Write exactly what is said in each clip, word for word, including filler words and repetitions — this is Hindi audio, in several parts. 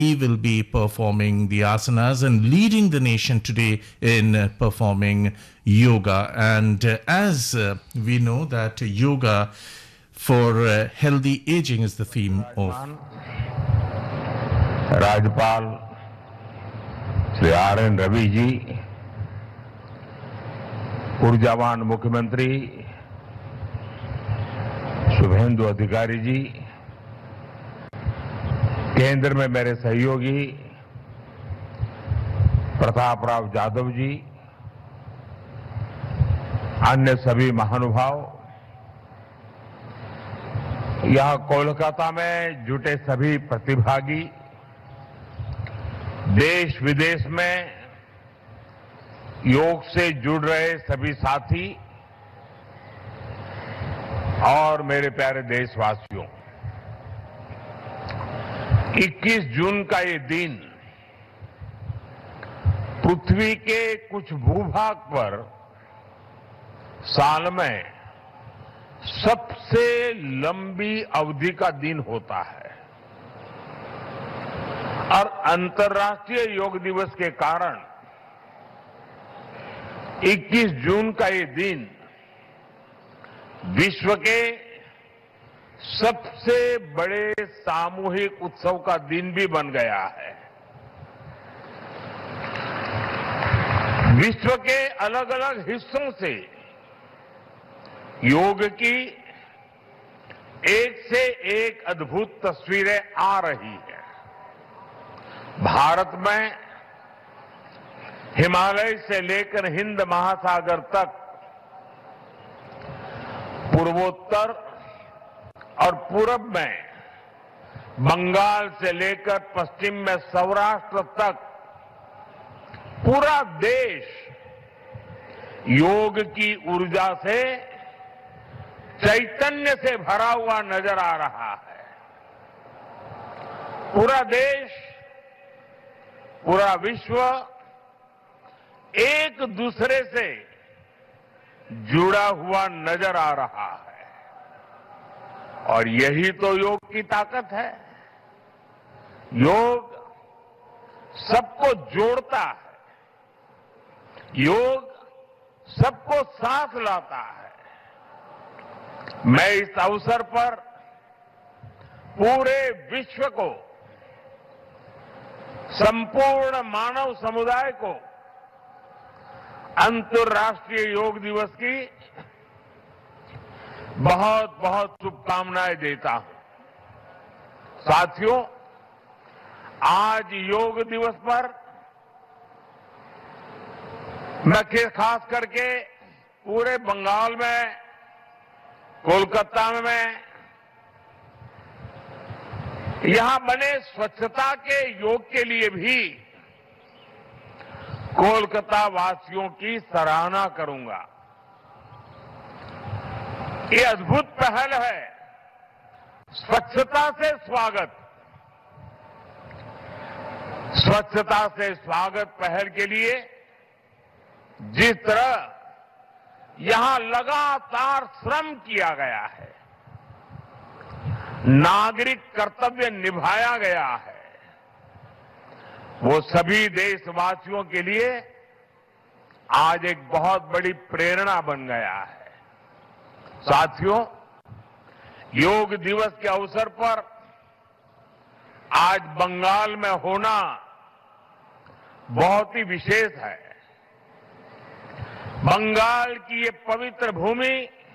He will be performing the asanas and leading the nation today in uh, performing yoga. And uh, as uh, we know that yoga for uh, healthy aging is the theme of राज्यपाल श्री आर एन रवि जी, ऊर्जावान मुख्यमंत्री शुभेंदु अधिकारी जी, केंद्र में मेरे सहयोगी प्रताप राव जाधव जी, अन्य सभी महानुभाव, यहां कोलकाता में जुटे सभी प्रतिभागी, देश विदेश में योग से जुड़ रहे सभी साथी और मेरे प्यारे देशवासियों, इक्कीस जून का ये दिन पृथ्वी के कुछ भूभाग पर साल में सबसे लंबी अवधि का दिन होता है और अंतर्राष्ट्रीय योग दिवस के कारण इक्कीस जून का ये दिन विश्व के सबसे बड़े सामूहिक उत्सव का दिन भी बन गया है। विश्व के अलग अलग हिस्सों से योग की एक से एक अद्भुत तस्वीरें आ रही हैं। भारत में हिमालय से लेकर हिंद महासागर तक, पूर्वोत्तर और पूरब में बंगाल से लेकर पश्चिम में सौराष्ट्र तक पूरा देश योग की ऊर्जा से चैतन्य से भरा हुआ नजर आ रहा है। पूरा देश, पूरा विश्व एक दूसरे से जुड़ा हुआ नजर आ रहा है और यही तो योग की ताकत है। योग सबको जोड़ता है, योग सबको साथ लाता है। मैं इस अवसर पर पूरे विश्व को, संपूर्ण मानव समुदाय को अंतर्राष्ट्रीय योग दिवस की बहुत बहुत शुभकामनाएं देता हूं। साथियों, आज योग दिवस पर मैं खास करके पूरे बंगाल में, कोलकाता में यहां बने स्वच्छता के योग के लिए भी कोलकाता वासियों की सराहना करूंगा। ये अद्भुत पहल है, स्वच्छता से स्वागत। स्वच्छता से स्वागत पहल के लिए जिस तरह यहां लगातार श्रम किया गया है, नागरिक कर्तव्य निभाया गया है, वो सभी देशवासियों के लिए आज एक बहुत बड़ी प्रेरणा बन गया है। साथियों, योग दिवस के अवसर पर आज बंगाल में होना बहुत ही विशेष है। बंगाल की ये पवित्र भूमि,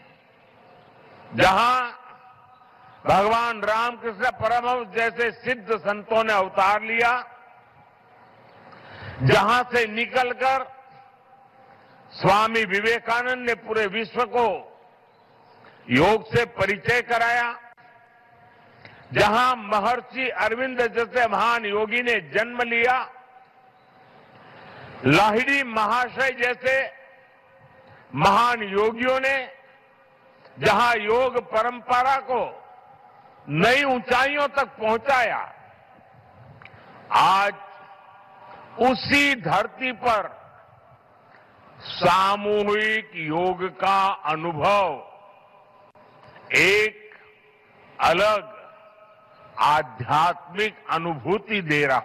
जहां भगवान रामकृष्ण परमहंस जैसे सिद्ध संतों ने अवतार लिया, जहां से निकलकर स्वामी विवेकानंद ने पूरे विश्व को योग से परिचय कराया, जहां महर्षि अरविंद जैसे महान योगी ने जन्म लिया, लाहिड़ी महाशय जैसे महान योगियों ने जहां योग परंपरा को नई ऊंचाइयों तक पहुंचाया, आज उसी धरती पर सामूहिक योग का अनुभव एक अलग आध्यात्मिक अनुभूति दे रहा